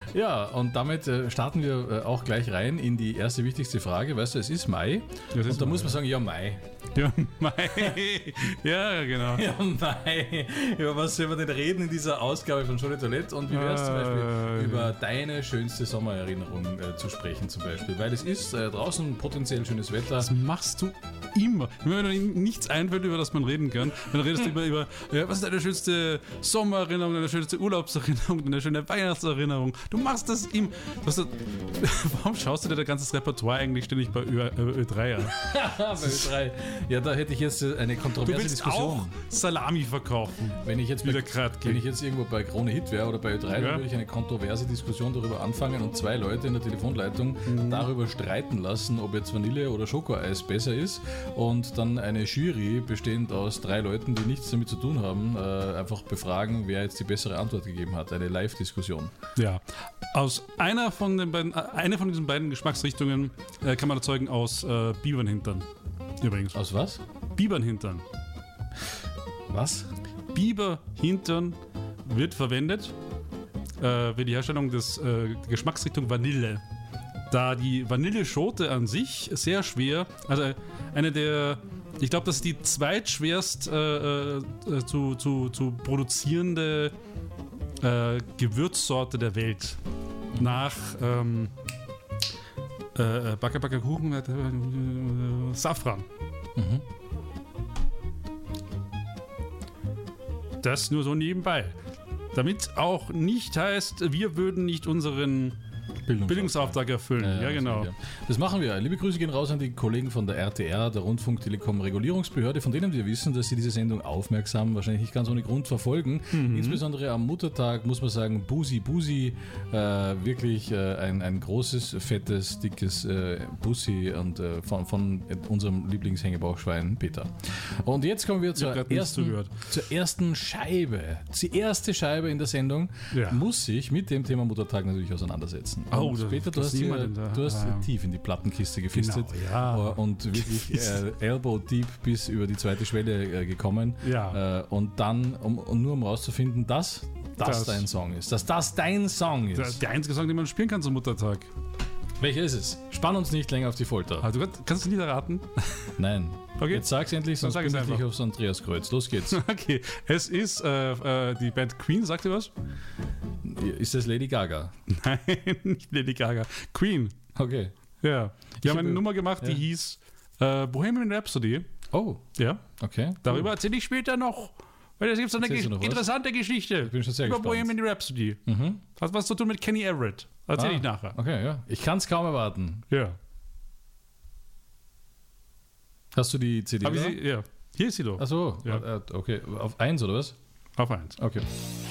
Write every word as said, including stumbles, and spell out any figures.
Ja, und damit äh, starten wir äh, auch gleich rein in die erste wichtigste Frage. Weißt du, es ist Mai. Ja, und da Mai, muss man sagen, ja, Mai. Ja, Mai. Ja, genau. Ja, Mai. Über was soll man denn reden in dieser Ausgabe von Jolie Toilette? Und wie wäre es äh, zum Beispiel, über deine schönste Sommererinnerung äh, zu sprechen zum Beispiel? Weil es ist äh, draußen potenziell schönes Wetter. Das machst du immer. Wenn mir nichts einfällt, über das man reden kann, dann redest du über, über ja, was ist deine schönste Sommererinnerung, deine schönste Urlaubserinnerung, deine schöne Weihnachtserinnerung. Du machst das immer. Das, warum schaust du dir dein ganzes Repertoire eigentlich ständig bei Ö, Ö drei an? Bei Ö drei. Ja, da hätte ich jetzt eine kontroverse du willst Diskussion. Auch Salami verkaufen. Wenn ich jetzt, bei, wenn ich jetzt irgendwo bei Krone Hit wäre oder bei Ö drei, ja. dann würde ich eine kontroverse Diskussion darüber anfangen und zwei Leute in der Telefonleitung mhm. darüber streiten lassen, ob jetzt Vanille oder Schokoeis besser ist und dann eine Jury bestehend aus drei Leuten, die nichts damit zu tun haben, äh, einfach befragen, wer jetzt die bessere Antwort gegeben hat. Eine Live-Diskussion. Ja. Aus einer von den beiden, äh, eine von diesen beiden Geschmacksrichtungen äh, kann man erzeugen aus äh, Bibernhintern. Übrigens. Aus was? Bibernhintern. Was? Biberhintern wird verwendet äh, für die Herstellung des äh, Geschmacksrichtung Vanille. Da die Vanilleschote an sich sehr schwer, also eine der, ich glaube, das ist die zweitschwerst äh, äh, zu, zu, zu produzierende äh, Gewürzsorte der Welt. Nach ähm, äh, Backe, Backe, Kuchen, äh, Safran. Mhm. Das nur so nebenbei. Damit auch nicht heißt, wir würden nicht unseren Bildungsauftrag, Bildungsauftrag erfüllen. Ja, ja, ja genau. Das, das machen wir. Liebe Grüße gehen raus an die Kollegen von der R T R, der Rundfunk Telekom Regulierungsbehörde, von denen wir wissen, dass sie diese Sendung aufmerksam, wahrscheinlich nicht ganz ohne Grund verfolgen. Mhm. Insbesondere am Muttertag muss man sagen, Busi Busi, äh, wirklich äh, ein, ein großes, fettes, dickes äh, Bussi und äh, von, von unserem Lieblingshängebauchschwein Peter. Und jetzt kommen wir zur ersten, zur ersten Scheibe. Die erste Scheibe in der Sendung ja. muss sich mit dem Thema Muttertag natürlich auseinandersetzen. Oh, das, Peter, du hast, hier, du hast ja. tief in die Plattenkiste gefistet genau, ja. und wirklich äh, elbow deep bis über die zweite Schwelle äh, gekommen. Ja. Äh, und dann, um, um, nur um rauszufinden, dass das, das dein Song ist. Dass das dein Song ist. Das der einzige Song, den man spielen kann zum Muttertag. Welcher ist es? Spann uns nicht länger auf die Folter. Also, kannst du Lieder raten? Nein. Okay. Jetzt sag's endlich, sonst sag bin ich nicht aufs Andreas Kreuz. Los geht's. Okay. Es ist äh, äh, die Band Queen, sagt ihr was? Ist das Lady Gaga? Nein, nicht Lady Gaga. Queen. Okay. Ja. Die ich haben eine Nummer gemacht, die ja. hieß äh, Bohemian Rhapsody. Oh. Ja. Okay. Darüber erzähle ich später noch. Weil da gibt es eine ge- interessante Geschichte ich bin schon sehr über gespannt. Bohemian Rhapsody. Mhm. Hat was zu tun mit Kenny Everett. Erzähle ah, ich nachher. Okay, ja. Ich kann es kaum erwarten. Ja. Hast du die C D? Sie, ja. Hier ist sie doch. Achso, ja. Okay. Auf eins oder was? Auf eins. Okay.